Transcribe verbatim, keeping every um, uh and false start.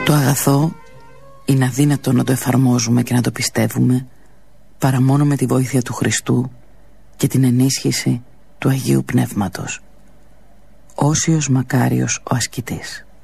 Το αγαθό είναι αδύνατο να το εφαρμόζουμε και να το πιστεύουμε παρά μόνο με τη βοήθεια του Χριστού και την ενίσχυση του Αγίου Πνεύματος. Όσιος μακάριος ο ασκητής.